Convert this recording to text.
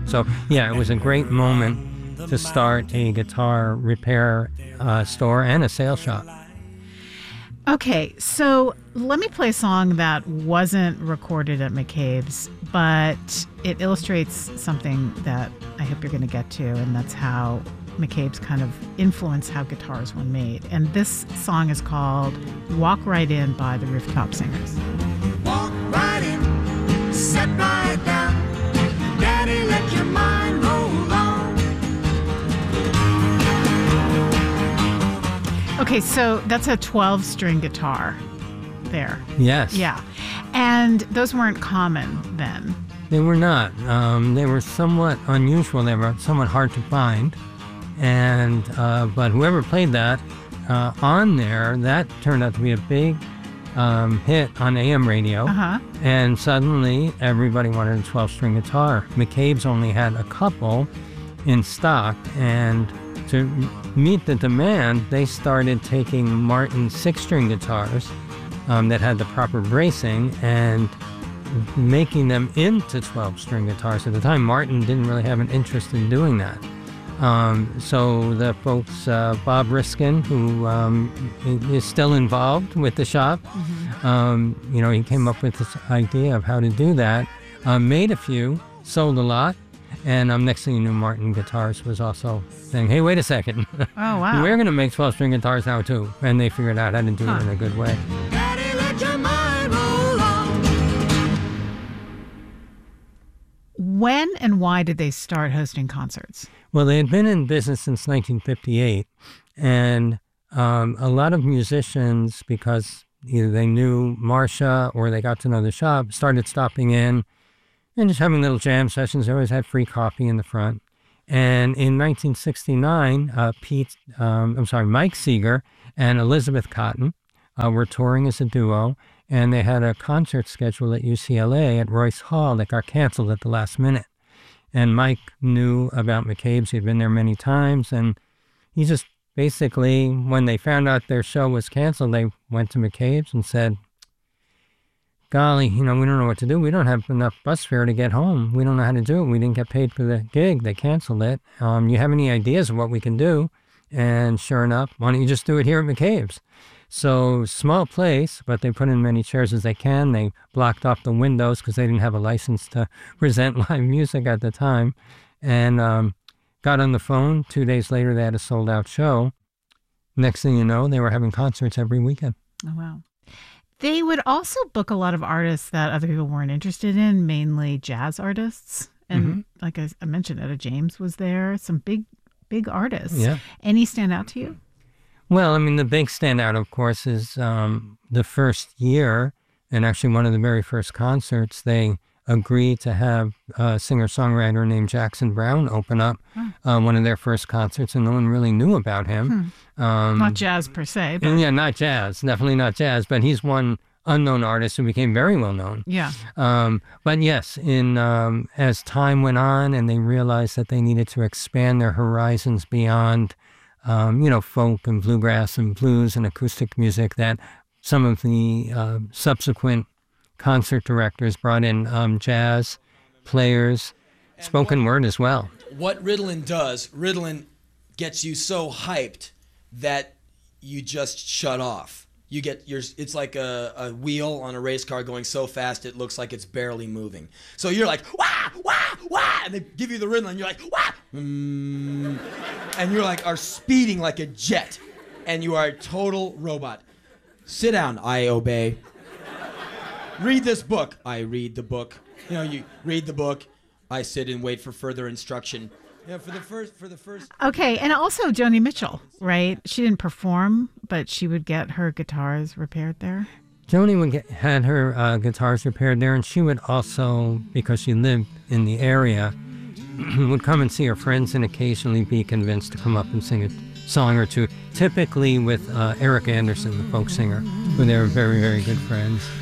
So, yeah, it was a great moment to start a guitar repair store and a sales shop. Okay, so let me play a song that wasn't recorded at McCabe's, but it illustrates something that I hope you're going to get to, and that's how McCabe's kind of influenced how guitars were made. And this song is called Walk Right In by the Rooftop Singers. Walk right in, sit right down, Daddy, let your mind roll on. Okay, so that's a 12-string guitar there. Yes. Yeah. And those weren't common then. They were not. They were somewhat unusual. They were somewhat hard to find. And but whoever played that on there, that turned out to be a big hit on AM radio. Uh-huh. And suddenly everybody wanted a 12-string guitar. McCabe's only had a couple in stock, and to meet the demand, they started taking Martin 6-string guitars that had the proper bracing and making them into 12-string guitars. At the time, Martin didn't really have an interest in doing that. So the folks, Bob Riskin, who is still involved with the shop, he came up with this idea of how to do that, made a few, sold a lot, and next thing you knew, Martin Guitars was also saying, hey, wait a second. Oh, wow. We're going to make 12-string guitars now, too. And they figured out how to do it in a good way. Daddy, let your mind roll on. When and why did they start hosting concerts? Well, they had been in business since 1958, and a lot of musicians, because either they knew Marcia or they got to know the shop, started stopping in and just having little jam sessions. They always had free coffee in the front. And in 1969, Mike Seeger and Elizabeth Cotton were touring as a duo, and they had a concert scheduled at UCLA at Royce Hall that got canceled at the last minute. And Mike knew about McCabe's. He'd been there many times, and he just basically, when they found out their show was canceled, they went to McCabe's and said, golly, we don't know what to do. We don't have enough bus fare to get home. We don't know how to do it. We didn't get paid for the gig. They canceled it. You have any ideas of what we can do? And sure enough, why don't you just do it here at McCabe's? So small place, but they put in many chairs as they can. They blocked off the windows because they didn't have a license to present live music at the time. And got on the phone. 2 days later, they had a sold-out show. Next thing you know, they were having concerts every weekend. Oh, wow. They would also book a lot of artists that other people weren't interested in, mainly jazz artists. And like I mentioned, Etta James was there. Some big artists. Yeah. Any stand out to you? Well, the big standout, of course, is the first year, and actually one of the very first concerts, they agreed to have a singer-songwriter named Jackson Browne open up one of their first concerts, and no one really knew about him. Not jazz per se. But... Yeah, not jazz. Definitely not jazz, but he's one unknown artist who became very well known. Yeah. But yes, as time went on and they realized that they needed to expand their horizons beyond folk and bluegrass and blues and acoustic music, that some of the subsequent concert directors brought in jazz players, spoken word as well. What Ritalin does, Ritalin gets you so hyped that you just shut off. It's like a wheel on a race car going so fast it looks like it's barely moving. So you're like, wah, wah, wah, and they give you the Ritalin, and you're like, wah, and you're like, are speeding like a jet, and you are a total robot. Sit down, I obey. Read this book. I read the book. You read the book. I sit and wait for further instruction. For the first. Okay, and also Joni Mitchell, right? She didn't perform, but she would get her guitars repaired there. Joni had her guitars repaired there, and she would also, because she lived in the area, would come and see her friends and occasionally be convinced to come up and sing a song or two, typically with Eric Anderson, the folk singer, who they were very, very good friends.